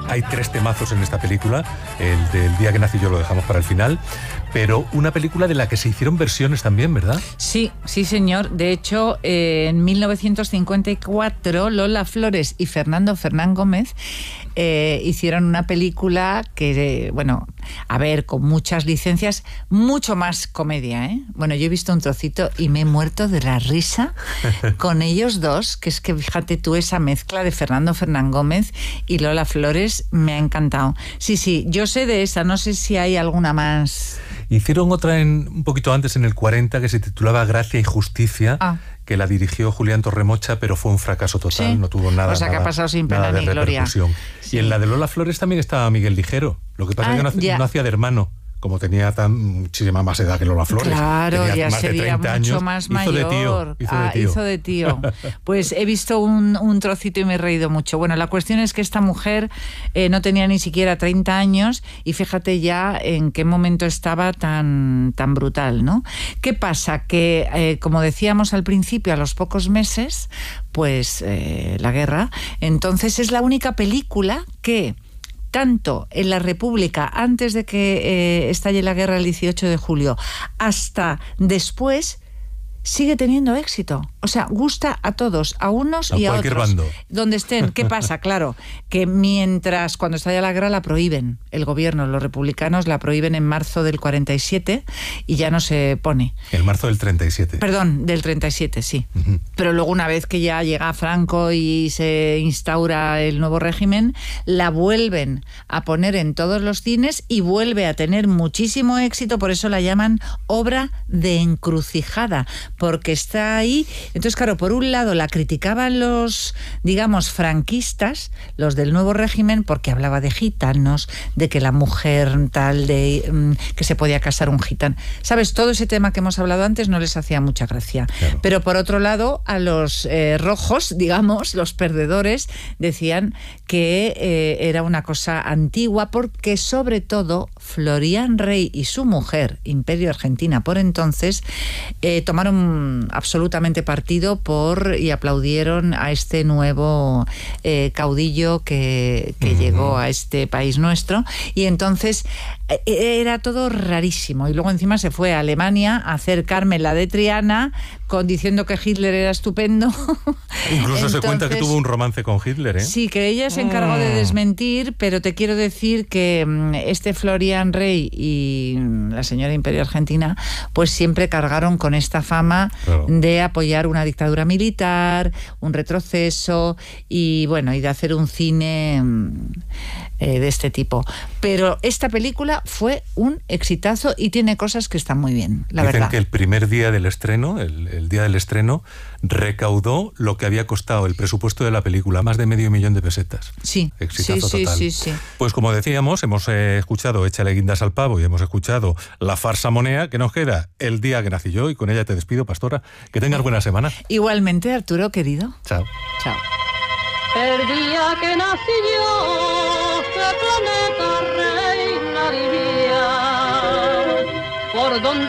Hay 3 temazos en esta película. El del día que nací yo lo dejamos para el final. Pero una película de la que se hicieron versiones también, ¿verdad? Sí, sí señor. De hecho, en 1954 Lola Flores y Fernando Fernán Gómez hicieron una película que, bueno, a ver, con muchas licencias, mucho más comedia, ¿eh? Bueno, yo he visto un trocito y me he muerto de la risa con ellos dos, que es que fíjate tú, esa mezcla de Fernando Fernán Gómez y Lola Flores me ha encantado. Sí, sí, yo sé de esa, no sé si hay alguna más. Hicieron otra un poquito antes, en el 40, que se titulaba Gracia y Justicia, que la dirigió Julián Torremocha, pero fue un fracaso total, ¿sí? No tuvo nada. O sea, que ha pasado sin pena ni gloria. Sí. Y en la de Lola Flores también estaba Miguel Ligero. Lo que pasa es que no hacía de hermano. Como tenía muchísima más edad que Lola Flores. Claro, tenía ya más sería de 30 mucho años, más hizo mayor. Hizo de tío. Pues he visto un trocito y me he reído mucho. Bueno, la cuestión es que esta mujer no tenía ni siquiera 30 años y fíjate ya en qué momento estaba tan brutal, ¿no? ¿Qué pasa? Que, como decíamos al principio, a los pocos meses, pues la guerra. Entonces es la única película que, tanto en la República, antes de que estalle la guerra el 18 de julio, hasta después, sigue teniendo éxito. O sea, gusta a todos, a unos y a otros. Bando. Donde estén. ¿Qué pasa? Claro, que mientras, cuando estalla la guerra, la prohíben. El gobierno, los republicanos, la prohíben en marzo del 47 y ya no se pone. En marzo del 37. Perdón, del 37, sí. Uh-huh. Pero luego, una vez que ya llega Franco y se instaura el nuevo régimen, la vuelven a poner en todos los cines y vuelve a tener muchísimo éxito. Por eso la llaman obra de encrucijada, porque está ahí. Entonces, claro, por un lado la criticaban los, digamos, franquistas, los del nuevo régimen, porque hablaba de gitanos, de que la mujer tal, de que se podía casar un gitano. ¿Sabes? Todo ese tema que hemos hablado antes no les hacía mucha gracia. Claro. Pero por otro lado, a los rojos, digamos, los perdedores, decían que era una cosa antigua, porque sobre todo Florian Rey y su mujer, Imperio Argentina por entonces, tomaron absolutamente partido y aplaudieron a este nuevo caudillo que llegó a este país nuestro, y entonces era todo rarísimo. Y luego encima se fue a Alemania a hacer Carmen la de Triana, diciendo que Hitler era estupendo. Incluso entonces, se cuenta que tuvo un romance con Hitler, ¿eh? Sí, que ella se encargó de desmentir, pero te quiero decir que este Florian Rey y la señora Imperio Argentina pues siempre cargaron con esta fama, claro, de apoyar una dictadura militar, un retroceso y bueno, y de hacer un cine de este tipo. Pero esta película fue un exitazo y tiene cosas que están muy bien, la verdad. Dicen que el primer día del estreno, el día del estreno, recaudó lo que había costado el presupuesto de la película, más de $500,000 de pesetas. Sí, exitazo total. Sí. Pues como decíamos, hemos escuchado Échale guindas al pavo y hemos escuchado La farsa monea, que nos queda El día que nací yo, y con ella te despido, Pastora. Que tengas buena semana. Igualmente, Arturo, querido. Chao. Chao. El día que nací yo, qué planeta reinaría, por donde